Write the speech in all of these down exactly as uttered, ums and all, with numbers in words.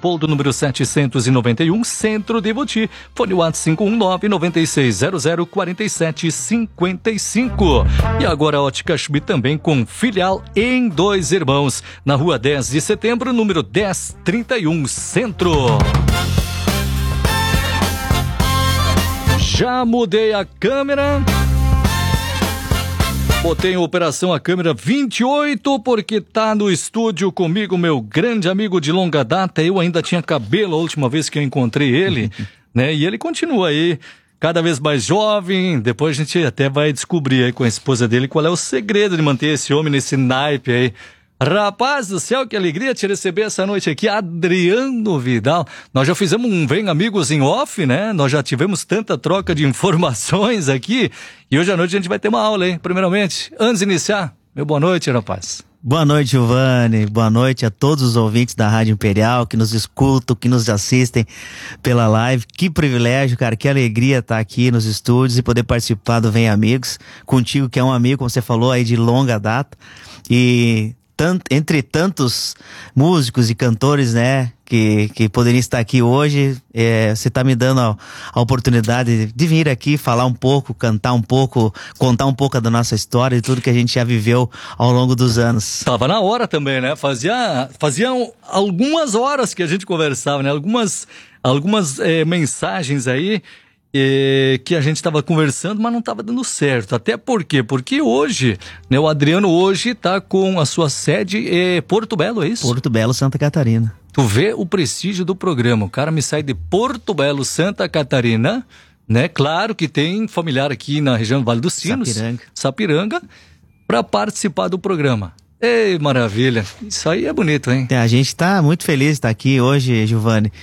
Leopoldo, número setecentos e noventa e um, Centro de Boti. Fone WhatsApp cinco um nove, nove seis zero zero, quatro sete cinco cinco. E agora a Ótica Schmidt também com filial em Dois Irmãos, na rua dez de setembro, número dez trinta e um, Centro. Já mudei a câmera. Botei em operação a câmera vinte e oito, porque tá no estúdio comigo meu grande amigo de longa data. Eu ainda tinha cabelo a última vez que eu encontrei ele, né? E ele continua aí, cada vez mais jovem. Depois a gente até vai descobrir aí com a esposa dele qual é o segredo de manter esse homem nesse naipe aí. Rapaz do céu, que alegria te receber essa noite aqui, Adriano Vidal. Nós já fizemos um Vem Amigos em off, né? Nós já tivemos tanta troca de informações aqui. E hoje à noite a gente vai ter uma aula, hein? Primeiramente, antes de iniciar, meu boa noite, rapaz. Boa noite, Giovanni. Boa noite a todos os ouvintes da Rádio Imperial que nos escutam, que nos assistem pela live. Que privilégio, cara, que alegria estar aqui nos estúdios e poder participar do Vem Amigos. Contigo, que é um amigo, como você falou, aí de longa data. E tant, entre tantos músicos e cantores, né, que, que poderiam estar aqui hoje, é, você está me dando a, a oportunidade de vir aqui falar um pouco, cantar um pouco, contar um pouco da nossa história e tudo que a gente já viveu ao longo dos anos. Tava na hora também, né? Fazia, faziam algumas horas que a gente conversava, né? Algumas, algumas é, mensagens aí é, que a gente estava conversando, mas não estava dando certo. Até por quê? Porque hoje, né, o Adriano hoje está com a sua sede em é, Porto Belo, é isso? Porto Belo, Santa Catarina. Tu vê o prestígio do programa. O cara me sai de Porto Belo, Santa Catarina, né? Claro que tem familiar aqui na região do Vale dos Sinos, Sapiranga, Sapiranga, para participar do programa. Ei, maravilha. Isso aí é bonito, hein? A gente está muito feliz de estar aqui hoje, Giovanni.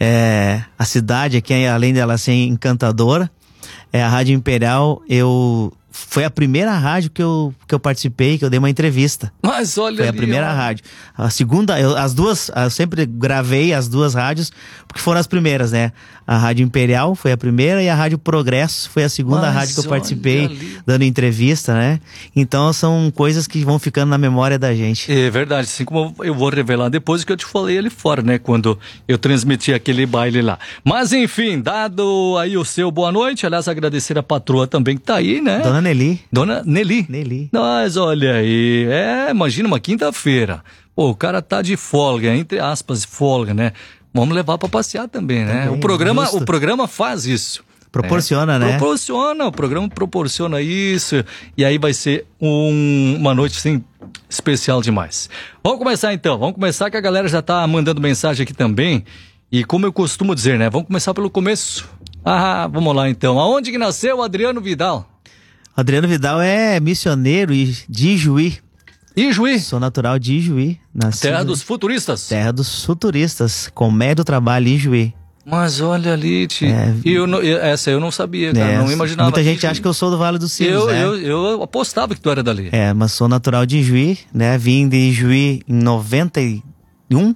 É, a cidade aqui, além dela ser encantadora, é a Rádio Imperial, eu... Foi a primeira rádio que eu, que eu participei, que eu dei uma entrevista. Mas olha Foi ali, a primeira ó. rádio. A segunda, eu, as duas, eu sempre gravei as duas rádios, porque foram as primeiras, né? A Rádio Imperial foi a primeira e a Rádio Progresso foi a segunda Mas rádio que eu participei, ali. dando entrevista, né? Então são coisas que vão ficando na memória da gente. É verdade, assim como eu vou revelar depois que eu te falei ali fora, né? Quando eu transmiti aquele baile lá. Mas enfim, dado aí o seu boa noite, aliás, agradecer a patroa também que tá aí, né? Dona Nelly. Dona Nelly. Nelly. Mas olha aí, é, imagina uma quinta-feira. Pô, o cara tá de folga, entre aspas, folga, né? Vamos levar pra passear também, né? Também, o, programa, justo. o programa faz isso. Proporciona, né? né? Proporciona, o programa proporciona isso. E aí vai ser um, uma noite, sim, especial demais. Vamos começar então, vamos começar que a galera já tá mandando mensagem aqui também. E como eu costumo dizer, né? Vamos começar pelo começo. Ah, vamos lá então. Aonde que nasceu o Adriano Vidal? Adriano Vidal é missioneiro de Ijuí. Ijuí? Sou natural de Ijuí. Nascido... Terra dos futuristas. Terra dos futuristas. Comédia do Trabalho em Ijuí. Mas olha ali, tio. É... E eu não, essa eu não sabia, cara. É, não imaginava. muita gente que... acha que eu sou do Vale dos Sinos, eu, né? eu, eu apostava que tu era dali. É, mas sou natural de Ijuí, né? Vim de Ijuí em noventa e um,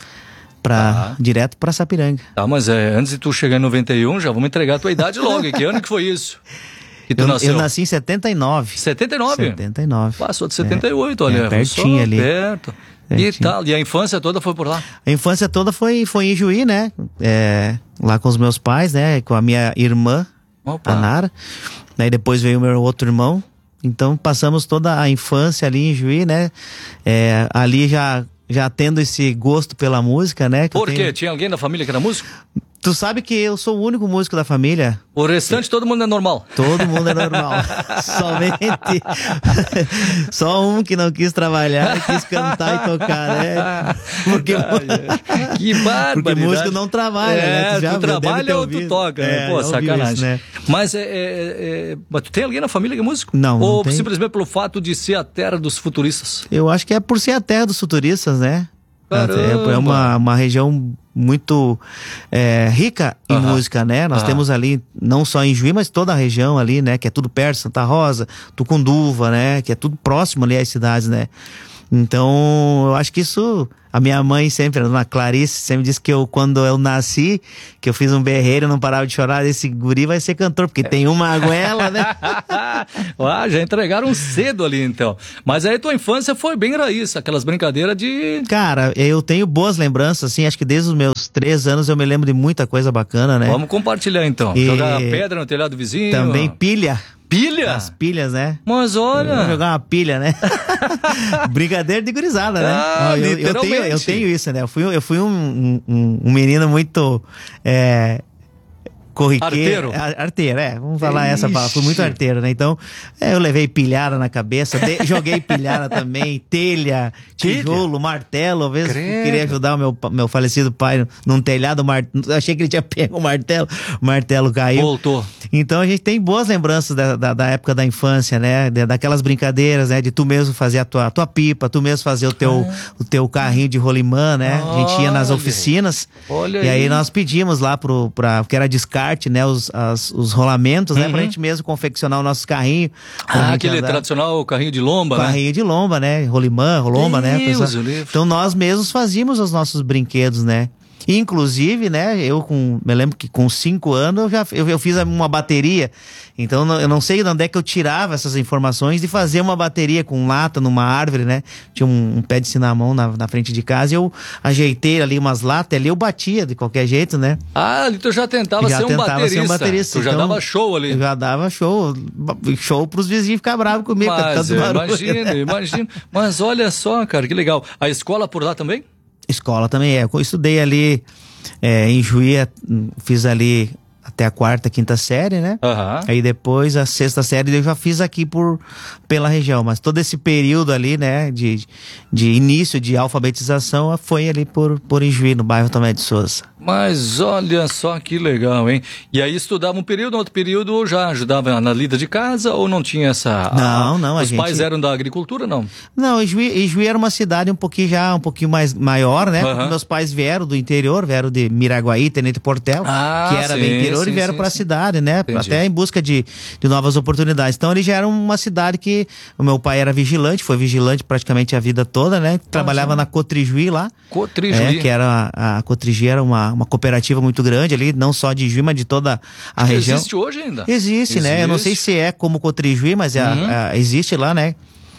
pra, ah. direto pra Sapiranga. Tá, mas é, antes de tu chegar em noventa e um, já vamos entregar a tua idade logo. Que ano que foi isso? Que tu eu, nasceu? eu nasci em setenta e nove. setenta e nove? setenta e nove. Passou de setenta e oito, é, olha. É, pertinho ali. Perto. Pertinho. E tal, e a infância toda foi por lá? A infância toda foi, foi em Ijuí, né? É, lá com os meus pais, né? Com a minha irmã, Opa. a Nara. Daí depois veio o meu outro irmão. Então passamos toda a infância ali em Ijuí, né? É, ali já, já tendo esse gosto pela música, né? Por quê? Tenho... Tinha alguém da família que era músico? Tu sabe que eu sou o único músico da família. O restante, todo mundo é normal. Todo mundo é normal. Somente só um que não quis trabalhar, quis cantar e tocar, né? Porque, que barbaridade. Porque músico não trabalha, é, né? Tu, já tu trabalha ou tu toca, é, né? Pô, sacanagem. Isso, né? Mas, é, é, é, mas tu tem alguém na família que é músico? Não, Ou não tem. simplesmente pelo fato de ser a terra dos futuristas? Eu acho que é por ser a terra dos futuristas, né? Caramba. É uma, uma região muito é, rica em Aham. música, né? Nós Aham. temos ali, não só em Juí, mas toda a região ali, né? Que é tudo perto, Santa Rosa, Tucunduva, né? Que é tudo próximo ali às cidades, né? Então, eu acho que isso... A minha mãe sempre, a dona Clarice, sempre disse que eu, quando eu nasci, que eu fiz um berreiro, não parava de chorar, esse guri vai ser cantor, porque tem uma aguela, né? Ah, já entregaram cedo ali, então. Mas aí tua infância foi bem raiz, aquelas brincadeiras de... Cara, eu tenho boas lembranças, assim, acho que desde os meus três anos eu me lembro de muita coisa bacana, né? Vamos compartilhar então. E... Jogar pedra no telhado do vizinho. Também pilha. Pilha? As pilhas, né? Mas olha... Vamos jogar uma pilha, né? Brincadeira de gurizada, né? Ah, eu, eu, tenho, eu tenho isso, né? Eu fui, eu fui um, um, um menino muito... É... corriqueiro. Arteiro. Arteiro, é. Vamos falar Ixi. essa palavra. Fui muito arteiro, né? Então, é, eu levei pilhada na cabeça, de, joguei pilhada também, telha, tijolo, telha? martelo. Às vezes Credo. queria ajudar o meu, meu falecido pai num telhado, mar, achei que ele tinha pego o martelo, o martelo caiu. Voltou. Então a gente tem boas lembranças da, da, da época da infância, né? Daquelas brincadeiras, né? De tu mesmo fazer a tua, a tua pipa, tu mesmo fazer o teu, ah. o teu carrinho de rolimã, né? A gente ia nas oficinas. Olha e aí. aí nós pedimos lá pro, pra, porque era descarte, né? Os, as, os rolamentos, uhum. né? Pra gente mesmo confeccionar o nosso carrinho. Ah, aquele andar. Tradicional carrinho de lomba, carrinho né? Carrinho de lomba, né? Rolimã, rolomba, Deus né? Então nós mesmos fazíamos os nossos brinquedos, né? Inclusive, né, eu com, me lembro que com cinco anos eu já eu, eu fiz uma bateria, então eu não sei de onde é que eu tirava essas informações de fazer uma bateria com lata numa árvore, né, tinha um, um pé de cinamão na, na frente de casa e eu ajeitei ali umas latas, ali eu batia de qualquer jeito, né. Ah, ali tu já tentava, já ser, um tentava baterista. ser um baterista. Tu já então, dava show ali. Eu já dava show, show pros vizinhos ficar bravos comigo. Mas é, imagina, imagina. Mas olha só, cara, que legal. A escola por lá também? Escola também é. Eu estudei ali é, em Juí, fiz ali até a quarta, quinta série, né? Uhum. Aí depois a sexta série eu já fiz aqui por, pela região. Mas todo esse período ali, né, de, de início de alfabetização foi ali por, por Juí, no bairro Tomé de Souza. Mas olha só que legal, hein? E aí estudava um período, no outro período já ajudava na lida de casa ou não tinha essa... Não, não. Os a gente... pais eram da agricultura, não? Não, Ijuí, Ijuí era uma cidade um pouquinho já, um pouquinho mais maior, né? Uhum. Meus pais vieram do interior, vieram de Miraguaí, Tenente Portela, ah, que era sim, bem interior, sim, e vieram para a cidade, né? Entendi. Até em busca de, de novas oportunidades. Então ele já era uma cidade que o meu pai era vigilante, foi vigilante praticamente a vida toda, né? Trabalhava ah, na Cotrijuí lá. Cotrijuí. É, que era a, a Cotrijuí era uma, uma cooperativa muito grande ali, não só de Juí, mas de toda a Acho região. Existe hoje ainda? Existe, existe, né? Eu não sei se é como Cotrijuí, mas é, uhum. a, a, existe lá, né?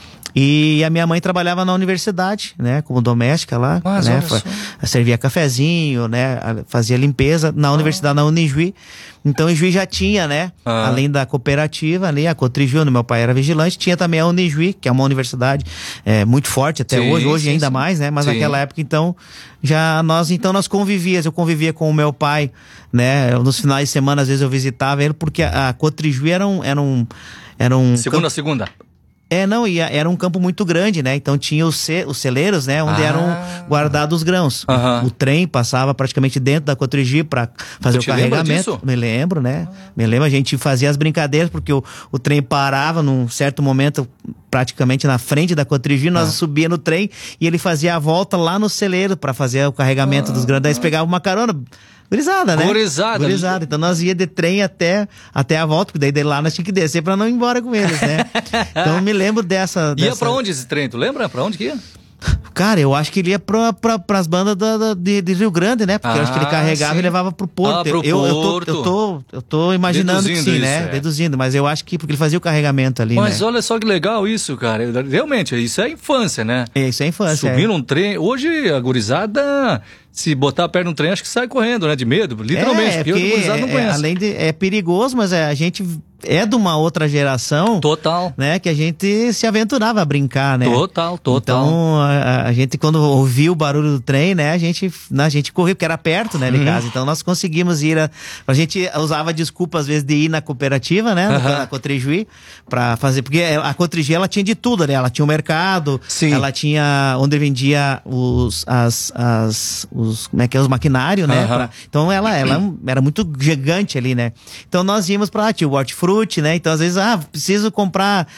E a minha mãe trabalhava na universidade, né? Como doméstica lá, Mas, né? Servia cafezinho, né? Fazia limpeza na ah. universidade, na Unijuí. Então, Ijuí já tinha, né? Ah. Além da cooperativa ali, a Cotrijuí, meu pai era vigilante, tinha também a Unijuí, que é uma universidade é, muito forte até sim, hoje, hoje sim, ainda sim. mais, né? Mas sim. naquela época, então, já nós, então, nós convivíamos. Eu convivia com o meu pai, né? Nos finais de semana, às vezes eu visitava ele, porque a, a Cotrijuí era um... Era um, era um segunda campo... a segunda. É, não, e era um campo muito grande, né? Então tinha os, ce, os celeiros, né? Onde ah. eram guardados os grãos. Uhum. O, o trem passava praticamente dentro da Cotrijuí para fazer tu o carregamento. Me lembro, né? Ah. Me lembro, a gente fazia as brincadeiras, porque o, o trem parava num certo momento, praticamente na frente da Cotrijuí, nós ah. subia no trem e ele fazia a volta lá no celeiro para fazer o carregamento ah. dos grãos. Daí eles pegavam uma carona. Gurizada, né? Gurizada. Gurizada. Então nós ia de trem até, até a volta, porque daí de lá nós tínhamos que descer pra não ir embora com eles, né? Então eu me lembro dessa... Ia dessa... pra onde esse trem? Tu lembra? Pra onde que ia? Cara, eu acho que ele ia pra, pra, pras bandas da, da, de, de Rio Grande, né? Porque ah, eu acho que ele carregava sim. e levava pro porto. Ah, pro eu, porto. Eu, tô, eu, tô, eu tô imaginando Deduzindo que sim, isso, né? É. Deduzindo, mas eu acho que porque ele fazia o carregamento ali, mas né? olha só que legal isso, cara. Realmente, isso é infância, né? É, isso é infância. Subir é. num trem. Hoje, a gurizada... Se botar a perna no trem, acho que sai correndo, né? De medo, literalmente. É, porque o gurizada não conhece. É, além de... É perigoso, mas é, a gente é de uma outra geração... Total. Né? Que a gente se aventurava a brincar, né? Total, total. Então, a, a gente, quando ouviu o barulho do trem, né? A gente, a gente correu, porque era perto, né? De casa. Uhum. Então, nós conseguimos ir... A, a gente usava desculpa, às vezes, de ir na cooperativa, né? Uhum. Na Cotrijuí, pra fazer... Porque a Cotrijuí, ela tinha de tudo, né? Ela tinha o mercado. Sim. Ela tinha... Onde vendia os... As, as, os como é que é, os maquinários, né? Uhum. Pra, então ela, ela era muito gigante ali, né? Então nós íamos pra lá, tinha o hortifruti, né? Então às vezes, ah, preciso comprar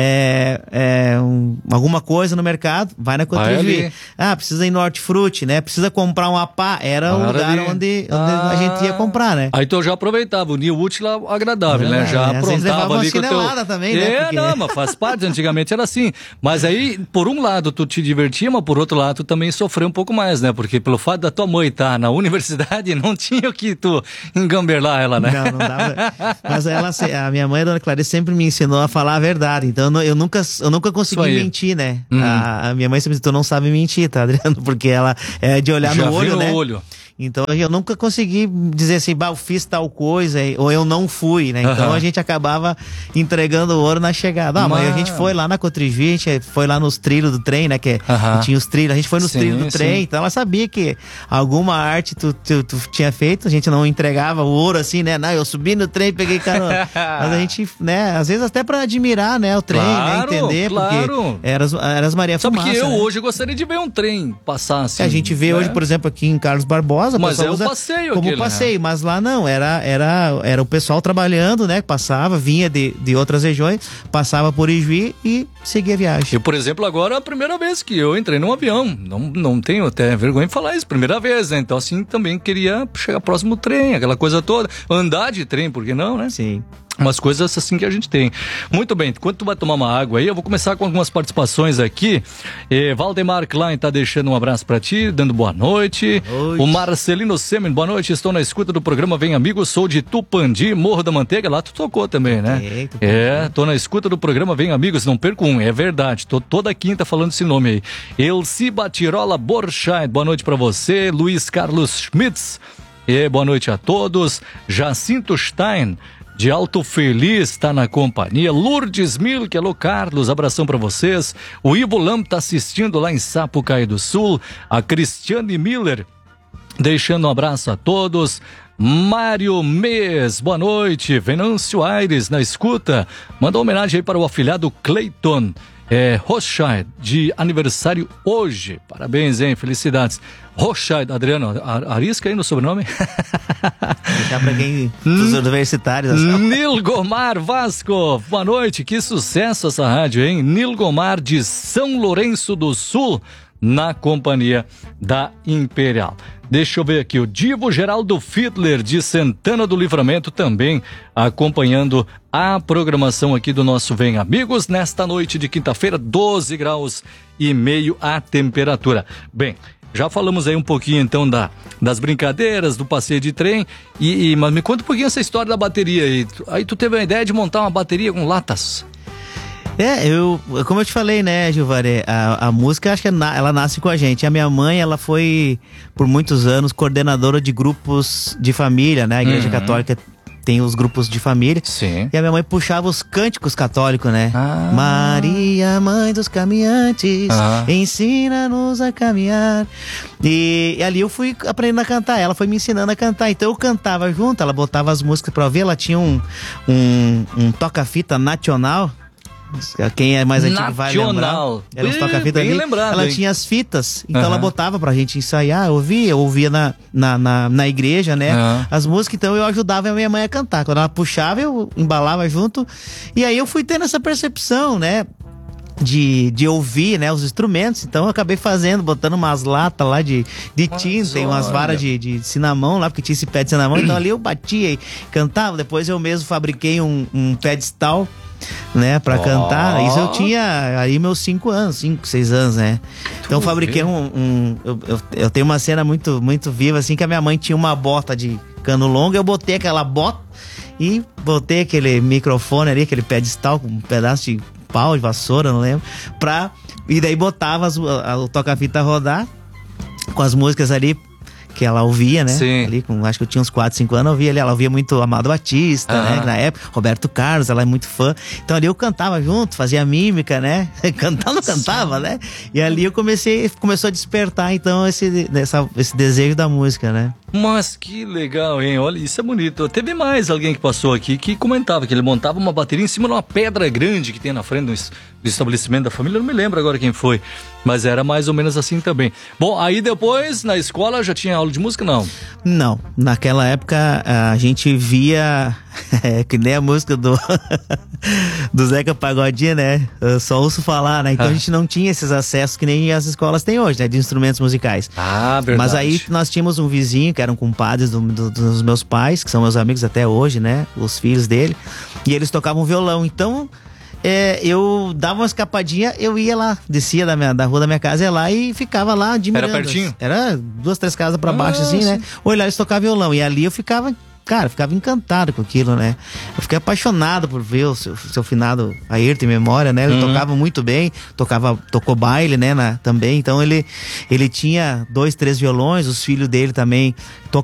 é, é, um, alguma coisa no mercado, vai na Cotrijuí. Ah, precisa ir no hortifruti, né? Precisa comprar um apá, era Maravilha. o lugar onde, onde ah. a gente ia comprar, né? Aí então eu já aproveitava, o new útil agradável, é, né? Já é, aprontava ali com o teu... também, é, né? Porque... não, mas faz parte, antigamente era assim. Mas aí, por um lado, tu te divertia, mas por outro lado, tu também sofreu um pouco mais, né? Porque pelo fato da tua mãe estar na universidade, não tinha o que tu engamberlar ela, né? Não, não dava. Mas ela, a minha mãe, a dona Clarice, sempre me ensinou a falar a verdade. Então eu, nu- eu nunca, eu nunca consegui mentir, né? Uhum. A, a minha mãe sempre disse, tu não sabe mentir, tá, Adriano? Porque ela é de olhar Já no olho, viu né? no olho. Então eu nunca consegui dizer assim, bah, eu fiz tal coisa, ou eu não fui, né? Então Aham. a gente acabava entregando o ouro na chegada. Ah, mas a gente foi lá na Cotrigi, a gente foi lá nos trilhos do trem, né? Que, Aham. que tinha os trilhos, a gente foi nos Sim, trilhos do sim. trem, então ela sabia que alguma arte tu, tu, tu tinha feito, a gente não entregava o ouro assim, né? Não, eu subi no trem, peguei carona. Mas a gente, né, às vezes até pra admirar, né, o trem, Claro, né, entender, claro. porque era as, era as Maria Sabe Fumaça, que eu né? hoje gostaria de ver um trem passar assim. A gente vê né? hoje, por exemplo, aqui em Carlos Barbosa, o Mas pessoal é o usa passeio como aquele, passeio, mas lá não, era, era, era o pessoal trabalhando, né, passava, vinha de, de outras regiões, passava por Ijuí e seguia a viagem. Eu, por exemplo, agora é a primeira vez que eu entrei num avião. Não, não tenho até vergonha de falar isso, primeira vez, né? Então, assim, também queria chegar próximo do trem, aquela coisa toda. Andar de trem, por que não, né? Sim. Umas coisas assim que a gente tem. Muito bem, enquanto tu vai tomar uma água aí, eu vou começar com algumas participações aqui. Eh, Valdemar Klein tá deixando um abraço pra ti, dando boa noite. Noite. O Marcelino Semen, boa noite, estou na escuta do programa Vem Amigo, sou de Tupandi, Morro da Manteiga, lá tu tocou também, né? Toquei, toquei. É, tô na escuta do programa Vem Amigos, não perco um, é verdade, tô toda quinta falando esse nome aí. Elci Batirola Borchardt, boa noite pra você. Luiz Carlos Schmitz, eh, boa noite a todos. Jacinto Stein, de Alto Feliz, está na companhia. Lourdes Milk, alô Carlos, abração pra vocês. O Ivo Lam tá assistindo lá em Sapucaí do Sul. A Cristiane Miller, deixando um abraço a todos. Mário Mês, boa noite. Venâncio Aires, na escuta. Manda uma homenagem aí para o afilhado Clayton é, Rothschild, de aniversário hoje. Parabéns, hein? Felicidades. Rothschild, Adriano, arisca aí no sobrenome? Deixar pra quem, os universitários. Nilgomar Vasco, boa noite, que sucesso essa rádio, hein? Nilgomar de São Lourenço do Sul, na companhia da Imperial. Deixa eu ver aqui, o Divo Geraldo Fiedler, de Santana do Livramento, também acompanhando a programação aqui do nosso Vem Amigos, nesta noite de quinta-feira, doze graus e meio a temperatura. Bem, já falamos aí um pouquinho então da, das brincadeiras, do passeio de trem, e, e, mas me conta um pouquinho essa história da bateria aí. Aí tu teve a ideia de montar uma bateria com latas. É, eu, como eu te falei, né, Gilvaré, a, a música, acho que ela nasce com a gente. A minha mãe, ela foi, por muitos anos, coordenadora de grupos de família, né, a Igreja Uhum. Católica tem os grupos de família. Sim. E a minha mãe puxava os cânticos católicos, né? Ah. Maria, mãe dos caminhantes, Ah. ensina-nos a caminhar. E, e ali eu fui aprendendo a cantar, ela foi me ensinando a cantar. Então eu cantava junto, ela botava as músicas pra ouvir, ela tinha um, um, um toca-fita nacional. Quem é mais antigo vai lembrar. Nacional. Era uns Ih, toca-fita bem ali. lembrado, Ela hein? tinha as fitas, então Aham. ela botava pra gente ensaiar, eu ouvia, eu ouvia na, na, na, na igreja, né? Aham. As músicas, então eu ajudava a minha mãe a cantar. Quando ela puxava, eu embalava junto. E aí eu fui tendo essa percepção, né? De, de ouvir, né, os instrumentos. Então eu acabei fazendo, botando umas latas lá de, de tinta e umas olha. varas de, de cinamão lá, porque tinha esse pé de cinamão. Então ali eu batia e cantava. Depois eu mesmo fabriquei um, um pedestal, né, pra Ó. cantar. Isso eu tinha aí meus cinco anos, cinco, seis anos, né? Então eu fabriquei um... um eu, eu, eu tenho uma cena muito, muito viva, assim, que a minha mãe tinha uma bota de cano longo, eu botei aquela bota e botei aquele microfone ali, aquele pedestal com um pedaço de pau, de vassoura, não lembro, pra... E daí botava as, a, o toca-fita rodar com as músicas ali que ela ouvia, né? Sim. Ali com, acho que eu tinha uns quatro, cinco anos, eu ouvia ali, ela ouvia muito Amado Batista, Aham. né? Na época, Roberto Carlos, ela é muito fã. Então ali eu cantava junto, fazia mímica, né? Cantar não cantava, né? E ali eu comecei, começou a despertar, então, esse, essa, esse desejo da música, né? Mas que legal, hein? Olha, isso é bonito. Teve mais alguém que passou aqui que comentava que ele montava uma bateria em cima de uma pedra grande que tem na frente do es- do estabelecimento da família. Eu não me lembro agora quem foi, mas era mais ou menos assim também. Bom, aí depois, na escola, já tinha aula de música? Não. Não, naquela época a gente via é, que nem a música do do Zeca Pagodinho, né? Eu só ouço falar, né? Então Ah. a gente não tinha esses acessos que nem as escolas têm hoje, né? De instrumentos musicais. Ah, verdade. Mas aí nós tínhamos um vizinho que eram compadres do, do, dos meus pais, que são meus amigos até hoje, né? Os filhos dele. E eles tocavam violão. Então é, eu dava uma escapadinha, eu ia lá, descia da, minha, da rua da minha casa, ia lá e ficava lá admirando. Era pertinho? Era duas, três casas pra baixo, Ah, assim, né? sim. Olhar eles tocavam violão. E ali eu ficava cara, ficava encantado com aquilo, né? Eu fiquei apaixonado por ver o seu, seu finado Ayrton em memória, né? Ele uhum. tocava muito bem, tocava, tocou baile, né? Na, também, então ele, ele tinha dois, três violões, os filhos dele também